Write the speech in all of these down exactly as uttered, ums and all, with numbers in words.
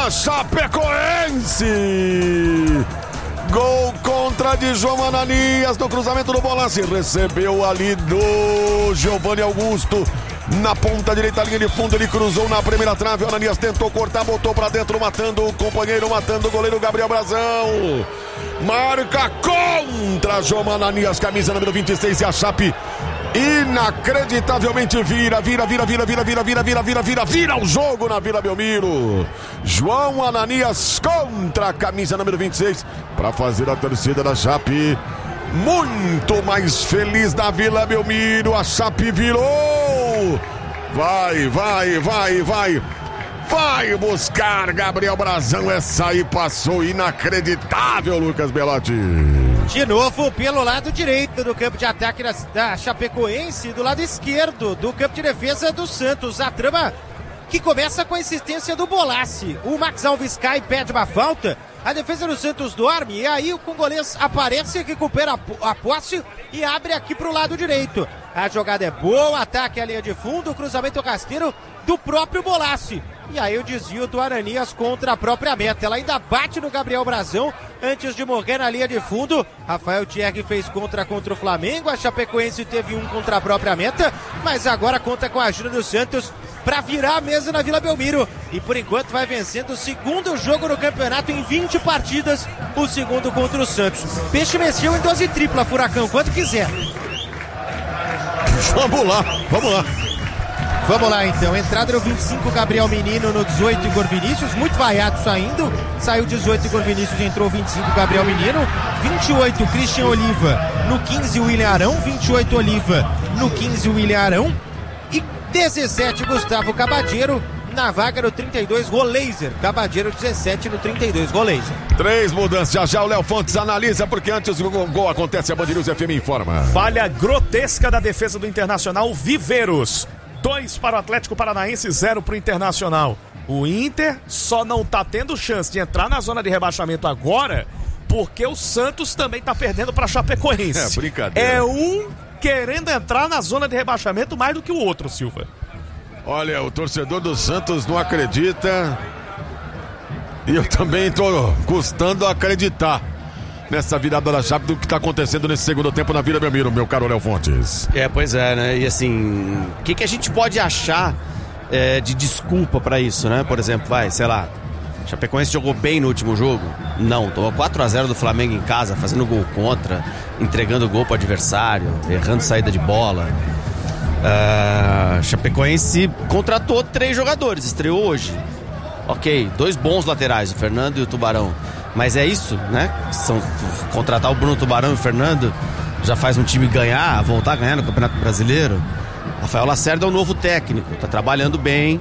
a Chapecoense. Gol contra de João Ananias no cruzamento do Bolassi. Recebeu ali do Giovanni Augusto. Na ponta direita, linha de fundo, ele cruzou na primeira trave. O Ananias tentou cortar, botou pra dentro, matando o companheiro, matando o goleiro Gabriel Brazão. Marca contra João Ananias, camisa número vinte e seis, e a Chape inacreditavelmente vira, vira, vira, vira, vira, vira, vira, vira, vira, vira, vira o jogo na Vila Belmiro. João Ananias contra a camisa número vinte e seis, para fazer a torcida da Chape muito mais feliz da Vila Belmiro. A Chape virou. Vai, vai, vai, vai. Vai buscar Gabriel Brazão. Essa aí passou inacreditável, Lucas Belotti. De novo pelo lado direito do campo de ataque da, da Chapecoense, do lado esquerdo do campo de defesa do Santos. A trama que começa com a insistência do Bolassi. O Max Alves cai e pede uma falta. A defesa do Santos dorme e aí o congolês aparece, recupera a posse e abre aqui para o lado direito. A jogada é boa, ataque à linha de fundo, cruzamento rasteiro do próprio Bolassi. E aí o desvio do Ananias contra a própria meta. Ela ainda bate no Gabriel Brazão antes de morrer na linha de fundo. Rafael Thierry fez contra contra o Flamengo. A Chapecoense teve um contra a própria meta, mas agora conta com a ajuda do Santos para virar a mesa na Vila Belmiro. E por enquanto vai vencendo o segundo jogo no campeonato em vinte partidas, o segundo contra o Santos. Peixe venceu em dose tripla, Furacão, quanto quiser. Vamos lá, vamos lá. Vamos lá então, entrada no vinte e cinco, Gabriel Menino, no dezoito, Igor Vinícius, muito vaiado saindo, saiu dezoito, Igor Vinícius, entrou vinte e cinco, Gabriel Menino, vinte e oito, Christian Oliva, no quinze, William Arão, vinte e oito, Oliva, no quinze, William Arão, e dezessete, Gustavo Cabadeiro, na vaga no trinta e dois, Goleiser, Cabadeiro dezessete no trinta e dois, Goleiser. Três mudanças, já já o Léo Fontes analisa, porque antes do gol acontece, a Band News F M informa. Falha grotesca da defesa do Internacional, Viveiros. Dois para o Atlético Paranaense, zero para o Internacional. O Inter só não tá tendo chance de entrar na zona de rebaixamento agora porque o Santos também tá perdendo para a Chapecoense. É brincadeira. É um querendo entrar na zona de rebaixamento mais do que o outro, Silva. Olha, o torcedor do Santos não acredita e eu também tô custando acreditar nessa virada da chave do que está acontecendo nesse segundo tempo na Vila Belmiro, meu caro Léo Fontes. É, pois é, né? E assim, o que, que a gente pode achar é, de desculpa para isso, né? Por exemplo, vai, sei lá, Chapecoense jogou bem no último jogo? Não, tomou quatro a zero do Flamengo em casa, fazendo gol contra, entregando gol pro adversário, errando saída de bola. Uh, Chapecoense contratou três jogadores, estreou hoje. Ok, dois bons laterais, o Fernando e o Tubarão. Mas é isso, né? São, contratar o Bruno Tubarão e o Fernando já faz um time ganhar, voltar a ganhar no Campeonato Brasileiro. Rafael Lacerda é um novo técnico, tá trabalhando bem.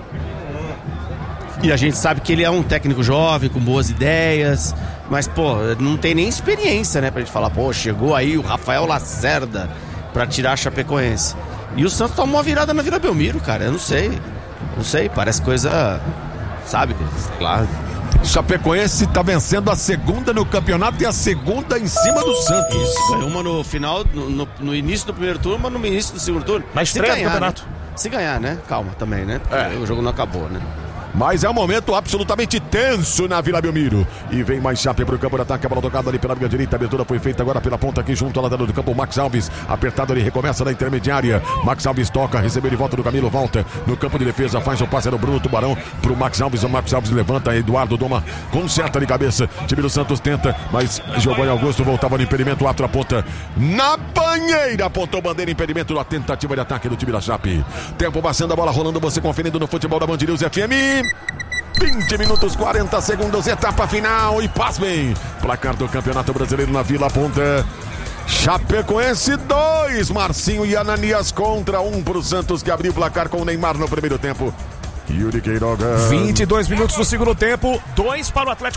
E a gente sabe que ele é um técnico jovem, com boas ideias. Mas, pô, não tem nem experiência, né? Pra gente falar, pô, chegou aí o Rafael Lacerda pra tirar a Chapecoense. E o Santos tomou uma virada na Vila Belmiro, cara. Eu não sei. Não sei, parece coisa, sabe, sei lá. Chapecoense tá vencendo a segunda no campeonato e a segunda em cima do Santos. Isso, ganhou uma no final, no, no, no início do primeiro turno, uma no início do segundo turno. Mas estreia no campeonato. Né? Se ganhar, né? Calma também, né? Porque é. O jogo não acabou, né? Mas é um momento absolutamente tenso na Vila Belmiro. E vem mais Chape pro campo de ataque. A bola tocada ali pela linha direita. A abertura foi feita agora pela ponta aqui junto ao lateral do campo. Max Alves, apertado ali, recomeça na intermediária. Max Alves toca, recebeu de volta do Camilo, volta no campo de defesa, faz o passe no Bruno Tubarão pro Max Alves. O Max Alves levanta, Eduardo Doma conserta de cabeça. Time do Santos tenta, mas Giovanni Augusto voltava no impedimento. O ato aponta na banheira, apontou bandeira, impedimento na tentativa de ataque do time da Chape. Tempo passando, a bola rolando, você conferindo no futebol da Band News F M. vinte minutos, quarenta segundos, etapa final e pasmem. Placar do Campeonato Brasileiro na Vila Ponta. Chapecoense dois, Marcinho e Ananias contra um pro Santos, que abriu o placar com o Neymar no primeiro tempo. Yuri Queiroga. vinte e dois minutos do segundo tempo, dois para o Atlético